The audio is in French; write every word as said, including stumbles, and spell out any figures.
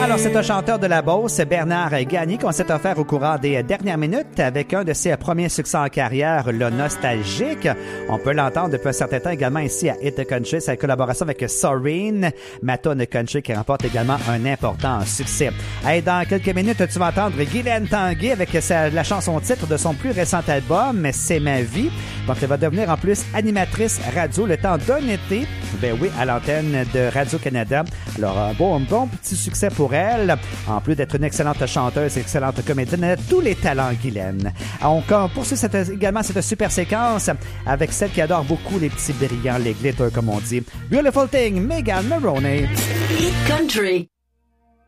Alors, c'est un chanteur de la Beauce, Bernard Gagné, qu'on s'est offert au courant des dernières minutes avec un de ses premiers succès en carrière, le Nostalgique. On peut l'entendre depuis un certain temps également ici à Hit Country, sa collaboration avec Soreen, Maton Country, qui remporte également un important succès. Hey, dans quelques minutes, tu vas entendre Guylaine Tanguay avec sa, la chanson titre de son plus récent album, C'est ma vie. Donc, elle va devenir en plus animatrice radio le temps d'un été. Ben oui, à l'antenne de Radio-Canada. Alors, un bon, un bon petit succès pour elle. En plus d'être une excellente chanteuse, excellente comédienne, elle a tous les talents, Guylaine. On poursuit cette, également cette super séquence avec celle qui adore beaucoup les petits brillants, les glitters, comme on dit. Beautiful Thing, Megan Maroney. Hit Country.